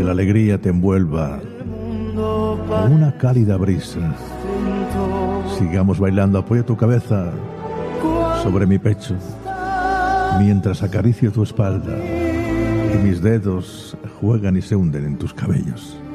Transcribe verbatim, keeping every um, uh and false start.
la alegría te envuelva con una cálida brisa. Sigamos bailando, apoya tu cabeza sobre mi pecho mientras acaricio tu espalda y mis dedos juegan y se hunden en tus cabellos.